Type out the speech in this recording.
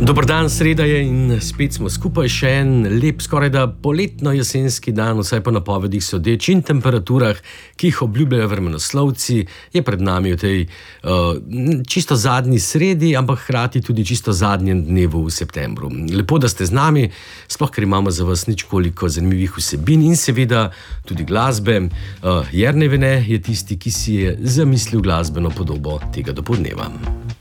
Dober dan, sreda je in spet smo skupaj. Še en lep, skoraj da poletno-jesenski dan, vsaj po napovedih sodeč, in temperaturah, ki jih obljubljajo vremenoslovci, je pred nami v tej čisto zadnji sredi, ampak hkrati tudi čisto zadnjem dnevu v septembru. Lepo, da ste z nami, sploh ker imamo za vas ničkoliko zanimivih vsebin in seveda tudi glasbe. Jernej Vene je tisti, ki si je zamislil glasbeno podobo tega dopoldneva.